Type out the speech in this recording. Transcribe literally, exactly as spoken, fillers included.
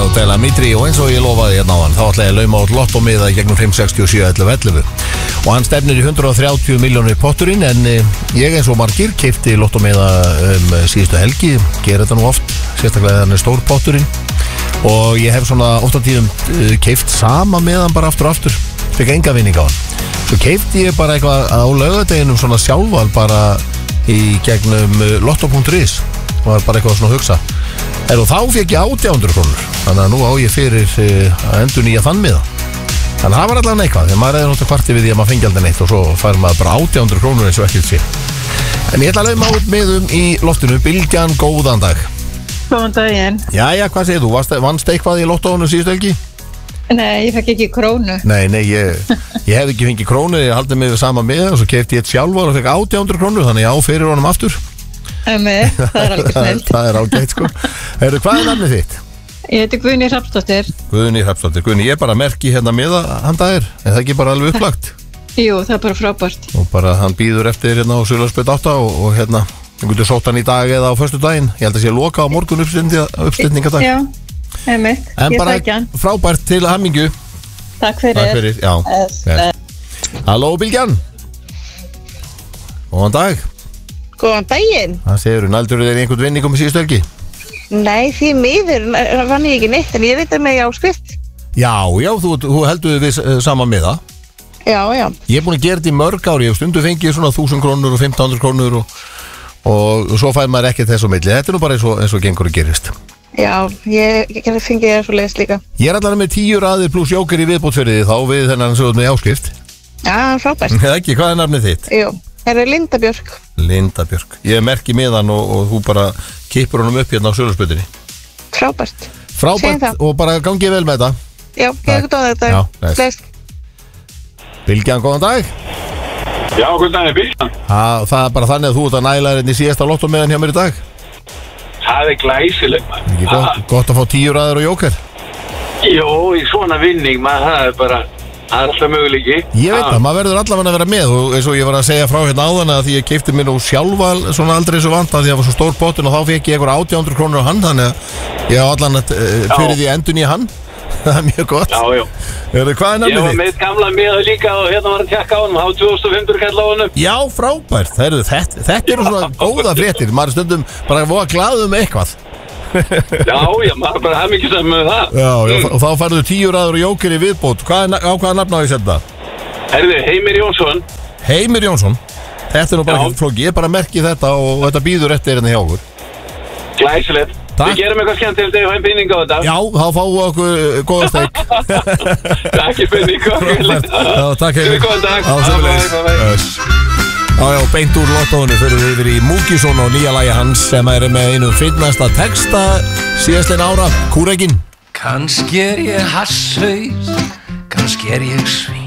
og Dela Mitri og eins og ég lofaði hérna á hann þá ætla ég að lauma út lottómiða í gegnum fimm sex sjö ellefu ellefu og hann stefnir í hundrað og þrjátíu milljónir í potturinn en ég eins og margir keypti lottómiða um síðustu helgi gera þetta nú oft, sérstaklega þannig stór potturinn og ég hef svona ofta tíðum uh, keypt sama meðan bara aftur og aftur fikk enga vinning á hann svo keypti ég bara eitthvað á laugardeginum svona sjálfval bara í gegnum uh, lotto punktur is og var bara eitthvað svona að hugsa er, og þá fekk ég átján hundruð krónur þannig að nú á ég fyrir uh, að endur nýja þann miða þannig að það var allavega neikvað þegar maður er náttúrulega kvarti við því að maður fengi aldrei neitt og svo fær maður bara átján hundruð krónur eins og ekkert sé en ég ætla að lauma út miðum í loftinu Bylgjan, góðan dag Góðan daginn Jæja, hvað segir þú? Vast, vannst eitthvað í lottóinu síðustu helgi? Nei, ég fekk ekki krónu Nei, nei, ég, ég hef ekki fengið krónu ég haldið mig við sama miða og svo keypti ég eitt sjálfur og fekk átján hundruð krónur þannig já, fyrir honum aftur Emi, það er alveg snilt Það er ágætt sko Heyrðu, hvað er nafnið þitt? Ég heiti Guðný Hrafnsdóttir Guðný Hrafnsdóttir, Guðný, ég er bara merki hérna miða handa þér, er það ekki bara alveg upplagt? Jú, það er bara frábært Og bara hann býður eftir hérna á Suðurlandsbraut átta og, og hérna, þú getur sótt hann í dag eða á föstudaginn, ég held að sé loka á morgun uppstendingadag Já, emi, En ég bara þekki hann frábært til hamingju Takk fyrir Takk fyrir, já Es, yes. Halló Bylgjan Góðan dag Góðan daginn. Það segir þú, nældur þér einhvern vinningum í síðustu helgi? Nei, því miður vann ég ekki neitt en ég veit að mig áskrift. Já, já, þú, þú heldur við uh, sama miða. Já, já. Ég er búin að gera þetta í mörg ári, ég hef stundu fengið svona þúsund krónur og fimmtán hundruð krónur og, og svo fær maður ekkert þess á milli. Þetta er nú bara eins og, eins og gengur að gerist. Já, ég, ég fengi það svo leiðist líka. Ég er allavega með tíu raðir pluss jóker í viðbótsverðið þá við þennan sögum með áskrift. Já, frábært. Ekki, hvað er nafnið þitt? Jú, það er Linda Björk. Linda Björk. Ég merki miðan og, og þú bara kippur honum upp hérna á Suðurlandsbrautinni. Frábært. Frábært og bara gangið vel með þetta. Já, ég er góð þetta. Já, næst. Bylgjan, góðan dag. Já, góðan dag, Bylgjan. Það, það er bara þannig að þú ert að næla þér inn í síðasta lottómiðan hjá mér í dag. Það er glæsilegt, maður. Ekki gott, gott að fá tíu raðir og jóker. Jó, í svona vinning, maður, það er bara, það er alltaf möguleiki. Ég veit það, maður verður allavega að vera með og eins og ég var að segja frá hérna áðan að því ég keipti mér nú sjálfa svona aldrei svo vant að því að það var svo stór pottin og þá fekk ég einhver átján hundruð krónur á hann þannig að ég á allan að uh, fyrir því endun í hann. Það er mjög gott. Já, já. Eru, hvað er nafnið þitt? Ég var með gamla miða líka og hérna var að tjekka á hann, þá tvö þúsund og fimm hundruð kall á hann. Já, frábært. Það eru, þetta, þetta eru svona góða fréttir. Maður er stundum bara að voða glaðu með eitthvað. Já, já, maður bara haf mikið saman með það. Já, já, og þá færðu tíu raður og jóker í viðbót. Hvað er, á hvaða nafn á ég setja það? Herðu, Heimir Jónsson. Heimir Jónsson. Þetta er nú bara ekki flóki. Ég bara merki þetta og þetta býður eftir hérna hjá okkur. Glæsilegt. Við gerum eitthvað skemmtilegt þegar við fæum pinning á þetta. Já, þá fáum við okkur góða steik. Takk í pinning. Já, takk Fyrir góðan dag. Já, já, beint úr lottóinu fyrir við yfir í Múkisson og nýja lagi hans sem er með einu finnasta texta síðastlein ára, Kúrekin. Kannski er ég hasshaus, kannski er ég svín